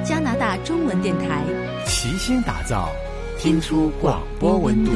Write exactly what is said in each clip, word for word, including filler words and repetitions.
加拿大中文电台， 齐心打造，听出广播温度。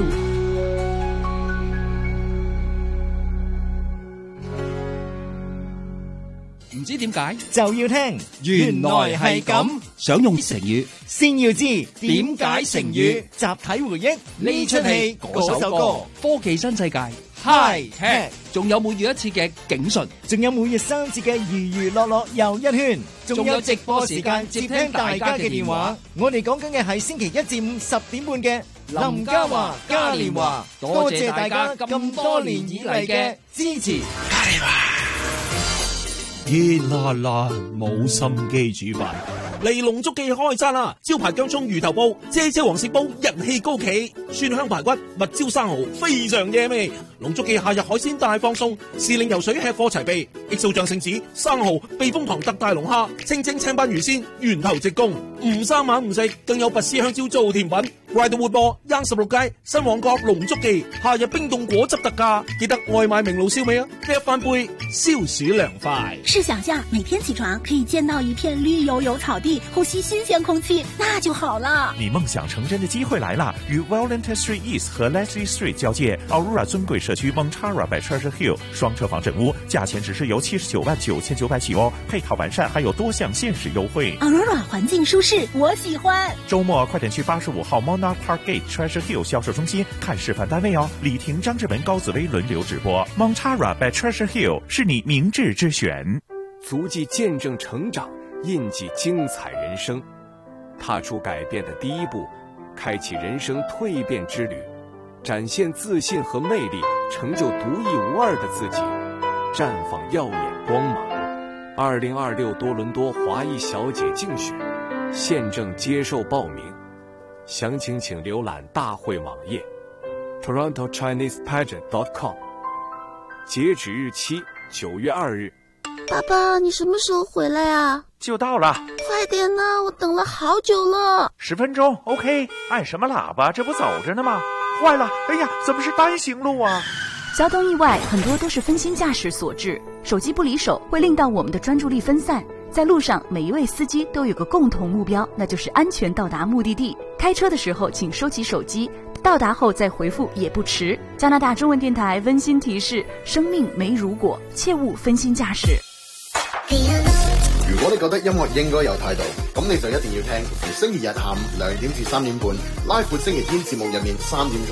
唔知點解就要聽，原來係咁。 想用成語， 先要知點解成語。集體回憶呢出戲嗰首歌，科技新世界 High Tech， 仲有每月一次嘅警訊， 仲有每日三節嘅娛娛樂樂又一圈，仲有直播時間接聽大家嘅電話。我哋講緊嘅係星期一至五十點半嘅林嘉華嘉年華，多謝大家咁多年以嚟嘅支持。嘉年華熱辣辣冇心機煮飯，嚟龍竹記開餐啦！招牌薑蔥魚頭煲、姐姐黃鱔煲人氣高企，蒜香排骨、蜜椒生蠔非常惹味。龍竹記夏日海鮮大放送，時令游水吃貨齊備，X O醬聖子、生蠔、避風塘特大龍蝦、清蒸青斑魚鮮、源頭直供，唔生猛唔食，更有拔絲香蕉做甜品。Ride 活播，Young 十六街新旺角龍竹記，夏日冰凍果汁特價，記得外賣名爐燒味啊！呢一翻杯消暑涼快。 試想下，每天起床可以見到一片綠油油草地，呼吸新鮮空氣，那就好了。 你夢想成真的機會來了！與 Wellington Street East 和 Leslie Street 交界 ，Aurora 尊貴社區 Montara by Treasure Hill 雙車房整屋，價錢只是由七十九萬九千九百起哦，配套完善，還有多項限時優惠。 Aurora 環境舒適，我喜歡。 周末快點去八十五號 Monarch Park Gate Treasure Hill 銷售中心看示範單位哦。李婷、張志文、高紫薇輪流直播 ，Montara by Treasure Hill 是你明智之選。 足跡見證成長，印記精彩人生，踏出改變的第一步，開啟人生蛻變之旅，展現自信和魅力，成就獨一無二的自己，綻放耀眼光芒。二零二六多倫多華裔小姐競選，現正接受報名，詳情請瀏覽大會網頁 toronto chinese pageant dot com， 截止日期九月二日。 爸爸，你什麼時候回來啊？ 就到了， 快點呢，我等了好久了。 十分鐘 ，OK。按什麼喇叭？這不走着呢嗎？壞了，哎呀，怎麼是單行路啊？ 交通意外很多都是分心駕駛所致，手機不離手會令到我們的專注力分散。在路上，每一位司機都有個共同目標，那就是安全到達目的地。開車的時候請收起手機，到達後再回復也不遲。加拿大中文電台溫馨提示：生命沒如果，切勿分心駕駛。 如果你覺得音樂應該有態度，咁你就一定要聽逢星期日下午兩點至三點半，拉闊星期天節目入面三點鐘。